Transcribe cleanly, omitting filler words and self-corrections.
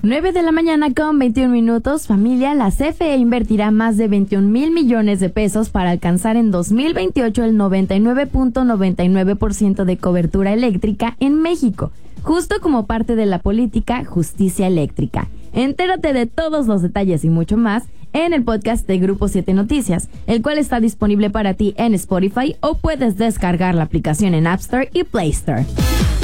9 de la mañana con 21 minutos. Familia, la CFE invertirá más de 21,000 millones de pesos para alcanzar en 2028 el 99.99% de cobertura eléctrica en México, justo como parte de la política Justicia Eléctrica. Entérate de todos los detalles y mucho más en el podcast de Grupo 7 Noticias, el cual está disponible para ti en Spotify o puedes descargar la aplicación en App Store y Play Store.